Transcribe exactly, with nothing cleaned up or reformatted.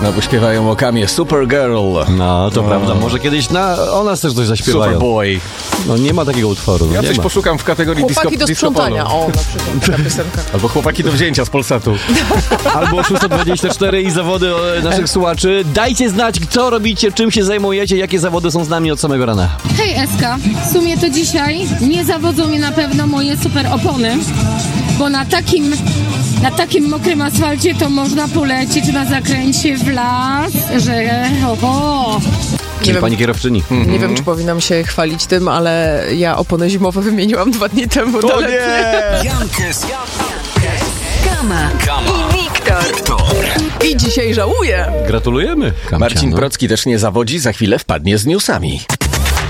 Znowu śpiewają o Kamie Supergirl. No, to no. prawda. Może kiedyś na, o nas też coś zaśpiewają. Superboy. No nie ma takiego utworu. No, ja nie coś ma. poszukam w kategorii disco Chłopaki do sprzątania, o, na przykład ta piosenka. Albo chłopaki do wzięcia z Polsatu. Albo szósta dwadzieścia cztery i zawody naszych słuchaczy. Dajcie znać, co robicie, czym się zajmujecie, jakie zawody są z nami od samego rana. Hej Eska, w sumie to dzisiaj nie zawodzą mnie na pewno moje super opony, bo na takim, na takim mokrym asfalcie to można polecieć na zakręcie w las, że oho. Czyli pani kierowczyni. Mm-hmm. Nie wiem, czy powinnam się chwalić tym, ale ja opony zimowe wymieniłam dwa dni temu. O nie! Jankes, Kama, Kama i Wiktor. I dzisiaj żałuję. Gratulujemy. Kamcia, Marcin no. Procki też nie zawodzi, za chwilę wpadnie z newsami.